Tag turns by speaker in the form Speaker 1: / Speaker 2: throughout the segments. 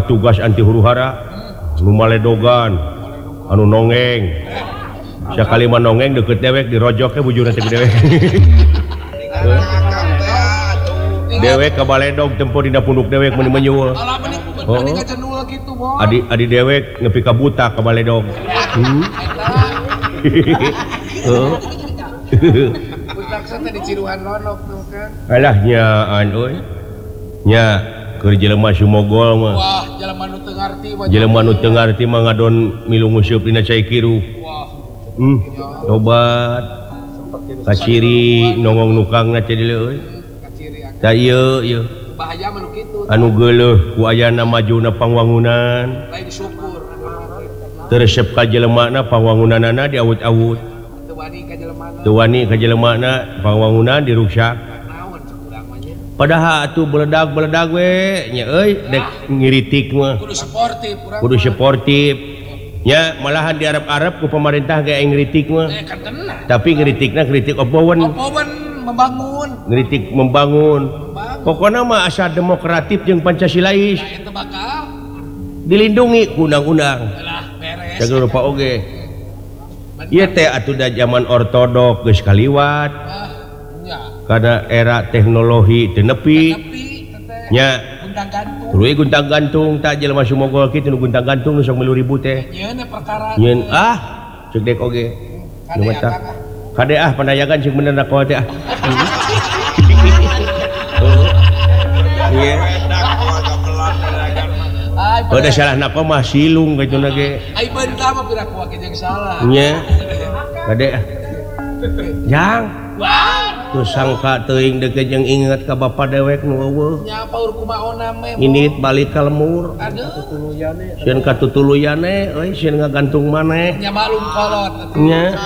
Speaker 1: patugas anti huru-hara nu maledogan anu nongeng sekali mah nongeng deket dewek dirojoknya bujurna teh dewek dewek ka baledog tempo dina punduk dewek meuni menyuul adi dewek nepi ka buta ka baledog alah nyaan euy nya keur jelema sumogol mah wah jelema nu teu ngarti mah ngadon milu nguseup dina cai kiru tobat kaciri nongong nukangna teh dieu euy da ieu bahaya mah nu kitu anu geuleuh ku ayana majuna pangwangunan lain syukur teu resep ka jelemana pangwangunanana diawut-awut teu wani ka jelemana pangwangunan diruksak padahal atuh beledag we nya euy dek ngiritik mah kudu sportif nya malahan di Arab ku pemerintah ge ngiritik mah tapi ngiritikna kritik opowen membangun pokoknya mah asa demokratif jeung Pancasilais dilindungi ku undang-undang jangan lupa oge ieu teh atuh da zaman ortodok geus kaliwat karena era teknologi teu nepi nya tuluy guntang gantung tak jelema sumogol kitu nu guntang gantung nu sok 10.000 teh nyeun ceuk dek oge nu mata kade pandayagan ceuk bener nak teh ieu pada salah nak mah silung kitu na ge ai beunta mah pira kuat jeung salah nya kade jang terus sangka teuing deket jeung inget ka bapa dewek nu eueuh nya paur kumaona meh ini balik ka lemur sieun ka tutuluyane euy sieun ngagantung maneh nya malum kolot nya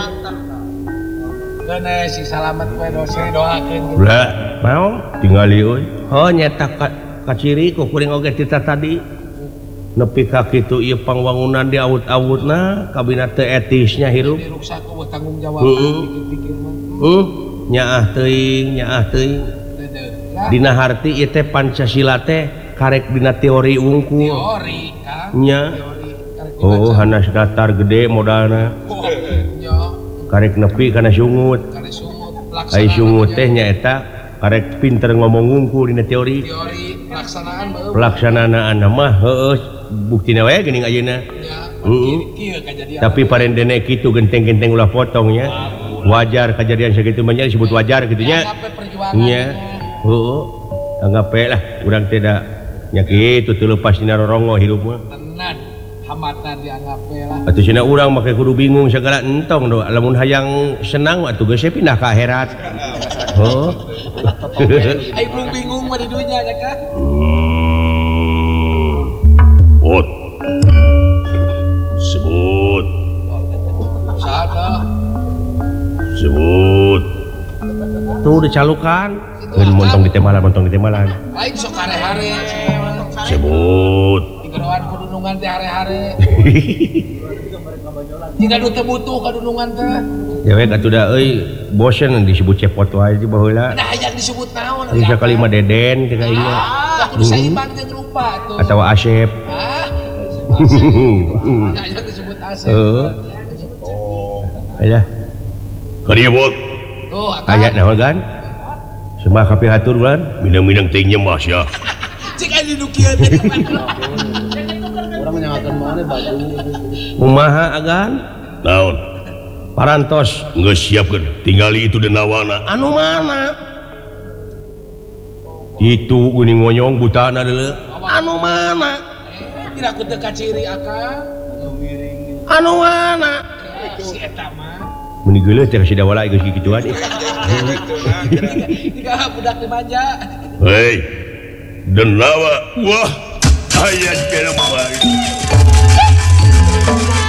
Speaker 1: keun si salamet we dosa doakeun lah naon tingali euy nyeta kaciri ku kuring oge tita tadi nepi ka kitu ieu pangwangunan di awut-awutna kabina teu etisnya hirup diruksak ku tanggung jawab pikir-pikir mah nyaah teuing dina harti ieu teh Pancasila teh karek dina teori unggul teori nya hanas datar gede modalna karek nepi kana sungut ai sungut teh nyaeta karek pinter ngomong unggul dina teori pelaksanaanna mah heueuh buktina we geuning ayeuna tapi parendene kitu genteng-genteng ulah potongnya wajar kejadian segitu banyak disebut wajar gitu nya nya anggap lah urang teh da nya kitu teu leupas dina rorongo hirup mah tenan hamatan dianggap lah atuh cenah urang make kudu bingung segala entong do lamun hayang senang atuh geus pindah ka akhirat ai belum bingung mah di dunya nya ka sebut sebut tuh dicalukan montong di temalan lain sok hare-hare sebut digeroan kudunungan teh hare-hare jika nu teu butuh kadunungan teh ya we atuh da euy bosen disebut cepot wae di baheula nah aya disebut naon bisa kalima deden teh aing mah bisa iman jeung rupa tuh atawa Asep aya disebut Asep aya kadieu bot aya naon kan sembah ka pihatur bulan minang-minang teh nyembah sia cik aya nu kieu teh urang nyangakeun maneh baju kumaha agan naon parantos geus siapkeun tingali itu denawana anu mana itu geuning ngonyong butana deuleu anu mana tidak ku teu kaciri akang anu mana si eta mah mun geuleuh teh si dawala geus kituan tiga budak dimanja hei denawa wah aya kenapa